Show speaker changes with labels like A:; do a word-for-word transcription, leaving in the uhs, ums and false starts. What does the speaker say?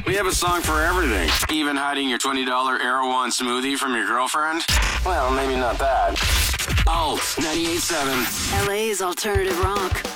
A: We have a song for everything. Even hiding your twenty dollar Erewhon smoothie from your girlfriend? Well, maybe not that. Alt ninety-eight point seven.
B: L A's alternative rock.